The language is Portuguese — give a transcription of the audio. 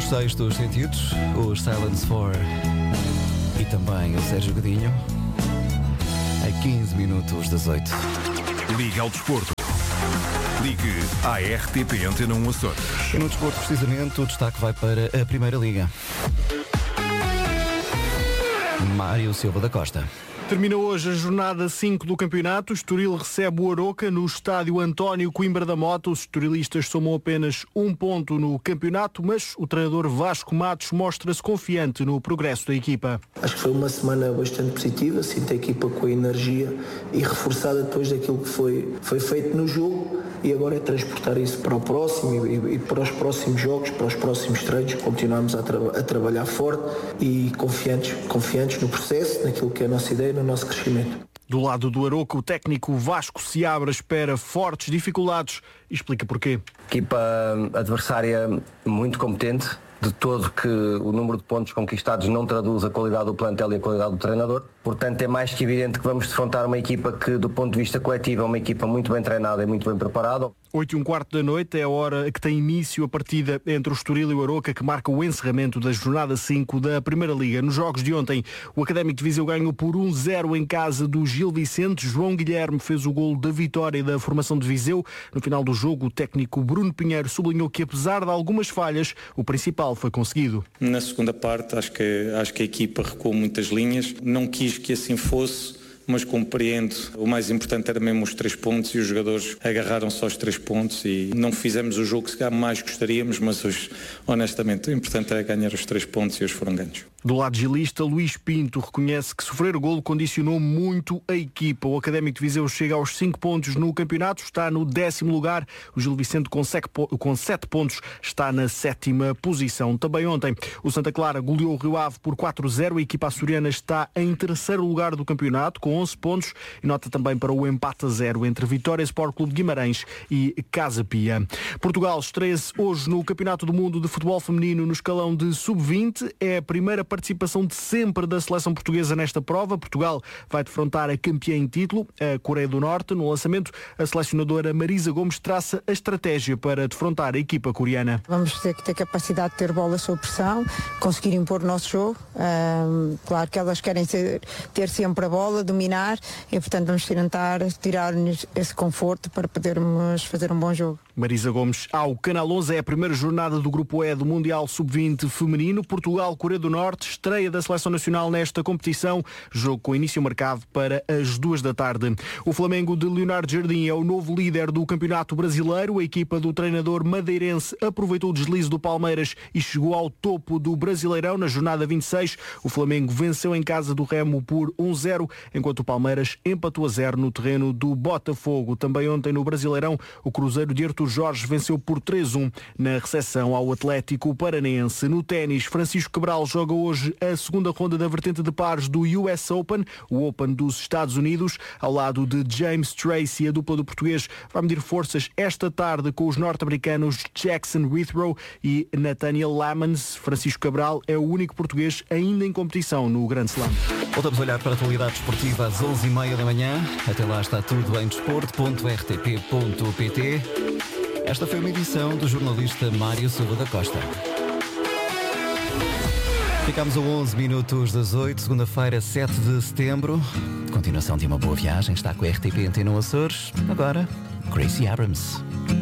sextos sentidos, os Silence 4 e também o Sérgio Godinho, a 15 minutos das 8. Liga ao desporto. Ligue à RTP Antena 1 Açores. E no desporto, precisamente, o destaque vai para a Primeira Liga. Mário Silva da Costa. Termina hoje a jornada 5 do campeonato. O Estoril recebe o Aroca no estádio António Coimbra da Mota. Os estorilistas somam apenas 1 ponto no campeonato, mas o treinador Vasco Matos mostra-se confiante no progresso da equipa. Acho que foi uma semana bastante positiva, sinto a equipa com a energia e reforçada depois daquilo que foi feito no jogo, e agora é transportar isso para o próximo e para os próximos jogos, para os próximos treinos. Continuamos a trabalhar forte e confiantes no processo, naquilo que é a nossa ideia, no nosso crescimento. Do lado do Aroca, o técnico Vasco Seabra espera fortes dificuldades e explica porquê. Equipa adversária muito competente, de todo que o número de pontos conquistados não traduz a qualidade do plantel e a qualidade do treinador. Portanto, é mais que evidente que vamos defrontar uma equipa que, do ponto de vista coletivo, é uma equipa muito bem treinada e muito bem preparada. 8h15 da noite é a hora que tem início a partida entre o Estoril e o Aroca, que marca o encerramento da jornada 5 da Primeira Liga. Nos jogos de ontem, o Académico de Viseu ganhou por 1-0 em casa do Gil Vicente. João Guilherme fez o golo da vitória da formação de Viseu. No final do jogo, o técnico Bruno Pinheiro sublinhou que, apesar de algumas falhas, o principal foi conseguido. Na segunda parte, acho que a equipa recuou muitas linhas. Não quis que assim fosse, mas compreendo. O mais importante era mesmo os 3 pontos e os jogadores agarraram-se aos 3 pontos e não fizemos o jogo que mais gostaríamos, mas hoje, honestamente, o importante é ganhar os 3 pontos e hoje foram ganhos. Do lado gilista, Luís Pinto reconhece que sofrer o golo condicionou muito a equipa. O Académico de Viseu chega aos 5 pontos no campeonato, está no 10º lugar. O Gil Vicente com 7 pontos está na 7ª posição. Também ontem, o Santa Clara goleou o Rio Ave por 4-0. A equipa açoriana está em 3º lugar do campeonato, com 11 pontos. E nota também para o empate a 0 entre Vitória Sport Clube de Guimarães e Casa Pia. Portugal estreia-se hoje no Campeonato do Mundo de Futebol Feminino no escalão de Sub-20. É a primeira participação de sempre da seleção portuguesa nesta prova. Portugal vai defrontar a campeã em título, a Coreia do Norte. No lançamento, a selecionadora Marisa Gomes traça a estratégia para defrontar a equipa coreana. Vamos ter que ter capacidade de ter bola sob pressão, conseguir impor o nosso jogo. Claro que elas querem ter sempre a bola, dominar, e portanto vamos tentar tirar-nos esse conforto para podermos fazer um bom jogo. Marisa Gomes ao Canal 11. É a primeira jornada do Grupo E do Mundial Sub-20 feminino. Portugal, Coreia do Norte, estreia da Seleção Nacional nesta competição. Jogo com início marcado para as 2 da tarde. O Flamengo de Leonardo Jardim é o novo líder do Campeonato Brasileiro. A equipa do treinador madeirense aproveitou o deslize do Palmeiras e chegou ao topo do Brasileirão. Na jornada 26, o Flamengo venceu em casa do Remo por 1-0, enquanto o Palmeiras empatou a 0 no terreno do Botafogo. Também ontem no Brasileirão, o Cruzeiro de Artur Jorge venceu por 3-1 na recepção ao Atlético Paranense. No ténis, Francisco Cabral joga hoje a segunda ronda da vertente de pares do US Open, o Open dos Estados Unidos, ao lado de James Tracy. A dupla do português vai medir forças esta tarde com os norte-americanos Jackson Withrow e Nathaniel Lamans. Francisco Cabral é o único português ainda em competição no Grand Slam. Voltamos a olhar para a atualidade esportiva às 11h30 da manhã. Até lá está tudo em desporto.rtp.pt. Esta foi uma edição do jornalista Mário Silva da Costa. Ficámos a 11 minutos das 8, segunda-feira, 7 de setembro. Continuação de uma boa viagem. Está com a RTP Antena 1 Açores. Agora, Gracie Abrams.